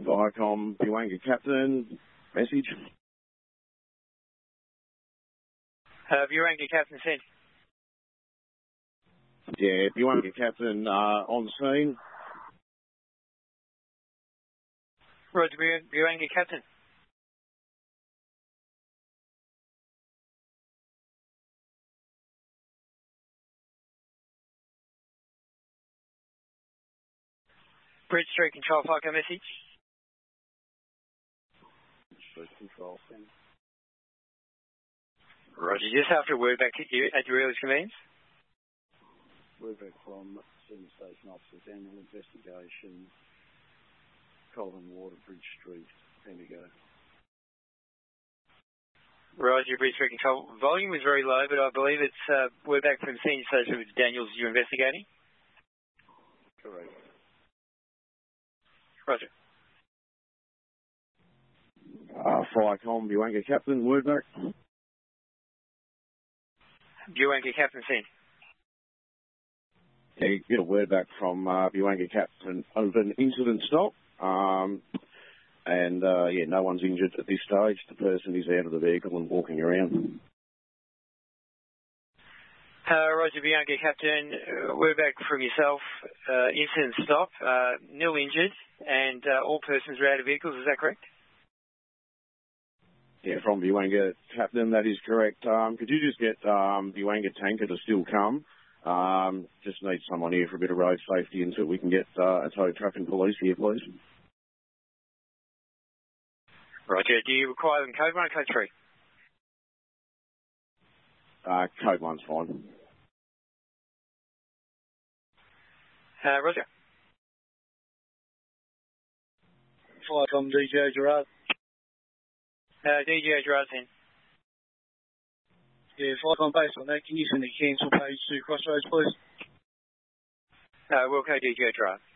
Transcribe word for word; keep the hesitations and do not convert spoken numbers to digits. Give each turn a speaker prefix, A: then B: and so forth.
A: Viacom, Buanga Captain, message.
B: Uh, Buanga Captain sent.
A: Yeah, Buanga Captain uh, on scene.
B: Roger, Buanga Captain. Bridge Street Control, F I C O message.
A: Street Control, send.
B: Roger, just after a word back at you at your earliest convenience.
A: Word back from Senior Station Officers, Annual Investigation, Colvin Water, Bridge Street, Bendigo.
B: Roger, Bridge Street Control. Volume is very low, but I believe it's uh, word back from Senior Station with Daniels you're investigating.
A: Correct.
B: Roger.
A: Uh, Viacom, Buanga Captain, word back.
B: Buanga Captain sent.
A: Yeah, you get a word back from uh, Buanga Captain of an incident stop. Um, and, uh, yeah, no one's injured at this stage. The person is out of the vehicle and walking around.
B: Uh, Roger, Buanga Captain, uh, word back from yourself. Uh, incident stop, uh, nil injured, and uh, all persons are out of vehicles. Is that correct?
A: Yeah, from Buanga Captain, that is correct. Um, could you just get um, Buanga Tanker to still come? Um, just need someone here for a bit of road safety until we can get uh, a tow truck and police here, please.
B: Roger. Do you require them code one or code three?
A: Uh, code one's fine.
B: Uh, Roger.
C: Viacom, D J Gerard.
B: Uh, D J Gerard in.
C: Yeah, Viacom, based on that, can you send the cancel page to Crossroads, please?
B: Uh, Wilco, D J Gerard.